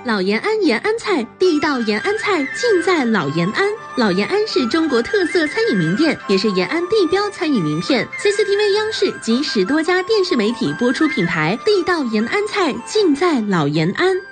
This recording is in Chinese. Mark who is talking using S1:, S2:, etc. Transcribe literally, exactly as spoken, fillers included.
S1: 老延安延安菜，地道延安菜尽在老延安。老延安是中国特色餐饮名店，也是延安地标餐饮名片。C C T V 央视及十多家电视媒体播出品牌，地道延安菜尽在老延安。